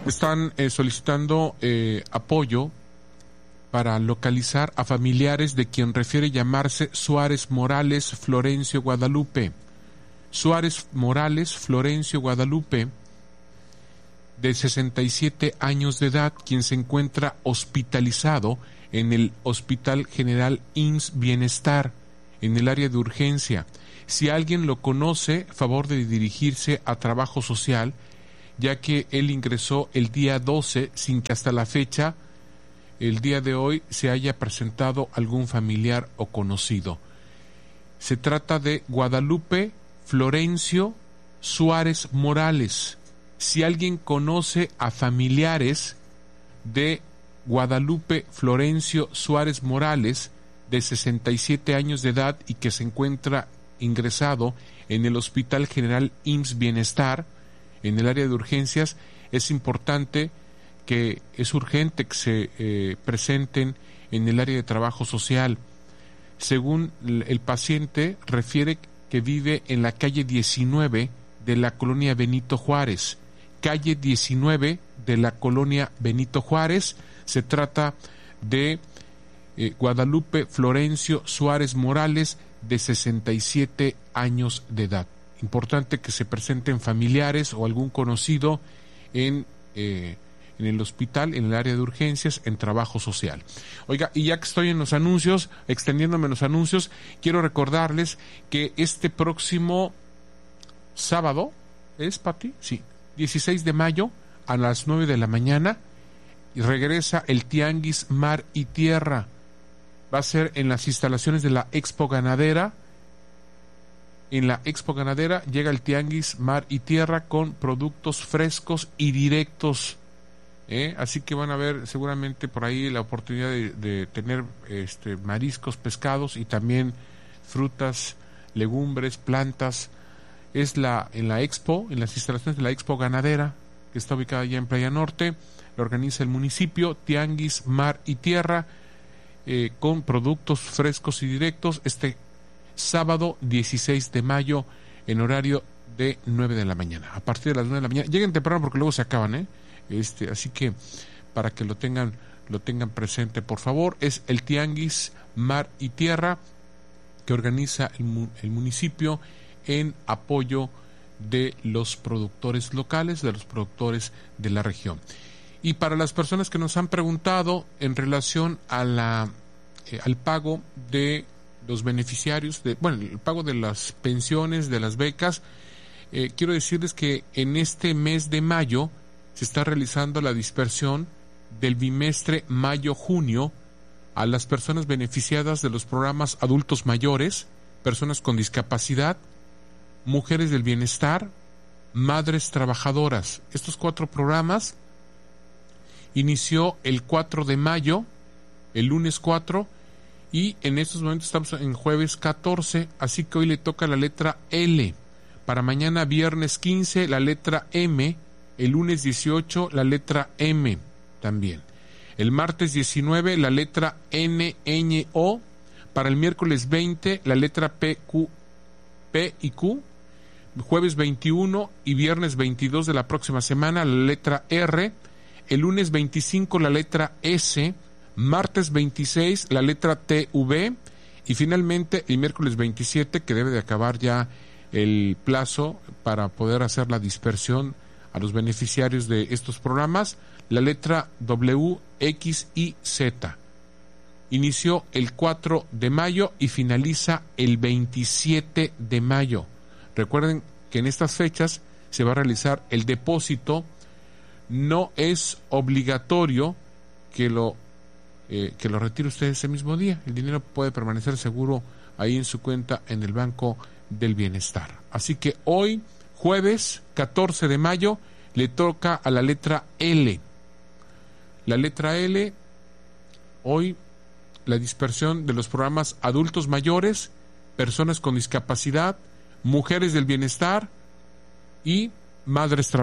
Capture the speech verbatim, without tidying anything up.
Están eh, solicitando eh, apoyo para localizar a familiares de quien refiere llamarse Suárez Morales Florencio Guadalupe. Suárez Morales Florencio Guadalupe, de sesenta y siete años de edad, quien se encuentra hospitalizado en el Hospital General I M S S Bienestar, en el área de urgencia. Si alguien lo conoce, favor de dirigirse a Trabajo Social, ya que él ingresó el día doce sin que hasta la fecha, el día de hoy, se haya presentado algún familiar o conocido. Se trata de Guadalupe Florencio Suárez Morales. Si alguien conoce a familiares de Guadalupe Florencio Suárez Morales, de sesenta y siete años de edad y que se encuentra ingresado en el Hospital General I M S S Bienestar, en el área de urgencias, es importante que es urgente que se eh, presenten en el área de trabajo social. Según el paciente, refiere que vive en la calle diecinueve de la colonia Benito Juárez. Calle diecinueve de la colonia Benito Juárez. Se trata de eh, Guadalupe Florencio Suárez Morales, de sesenta y siete años de edad. Importante que se presenten familiares o algún conocido en, eh, en el hospital, en el área de urgencias, en trabajo social. Oiga, y ya que estoy en los anuncios, extendiéndome en los anuncios, quiero recordarles que este próximo sábado, ¿es, Pati? Sí, dieciséis de mayo, a las nueve de la mañana, y regresa el Tianguis Mar y Tierra. Va a ser en las instalaciones de la Expo Ganadera. En la Expo Ganadera llega el Tianguis Mar y Tierra con productos frescos y directos. ¿eh? Así que van a ver seguramente por ahí la oportunidad de, de tener este, mariscos, pescados y también frutas, legumbres, plantas. Es la en la Expo, en las instalaciones de la Expo Ganadera, que está ubicada allá en Playa Norte. Lo organiza el municipio, Tianguis Mar y Tierra, eh, con productos frescos y directos, este sábado dieciséis de mayo, en horario de nueve de la mañana. A partir de las nueve de la mañana. Lleguen temprano porque luego se acaban, ¿eh? Este, así que para que lo tengan, lo tengan presente, por favor. Es el Tianguis Mar y Tierra que organiza el, el municipio en apoyo de los productores locales, de los productores de la región. Y para las personas que nos han preguntado en relación a la eh, al pago de los beneficiarios, de, bueno, el pago de las pensiones, de las becas, eh, quiero decirles que en este mes de mayo se está realizando la dispersión del bimestre mayo-junio a las personas beneficiadas de los programas adultos mayores, personas con discapacidad, mujeres del bienestar, madres trabajadoras. Estos cuatro programas inició el cuatro de mayo, el lunes cuatro, y en estos momentos estamos en jueves catorce, así que hoy le toca la letra L. Para mañana viernes quince la letra M, el lunes dieciocho la letra M también. El martes diecinueve la letra N, Ñ, O. Para el miércoles veinte la letra P, Q, P y Q. Jueves veintiuno y viernes veintidós de la próxima semana la letra R. El lunes veinticinco la letra S. Martes veintiséis la letra T, V. Y finalmente el miércoles veintisiete, que debe de acabar ya el plazo para poder hacer la dispersión a los beneficiarios de estos programas, la letra W, X y Z. Inició el cuatro de mayo y finaliza el veintisiete de mayo. Recuerden que en estas fechas se va a realizar el depósito. No es obligatorio que lo eh, que lo retire usted ese mismo día. El dinero puede permanecer seguro ahí en su cuenta en el Banco del Bienestar. Así que hoy, jueves catorce de mayo, le toca a la letra L. La letra L, hoy, la dispersión de los programas adultos mayores, personas con discapacidad, mujeres del bienestar y madres trabajadoras.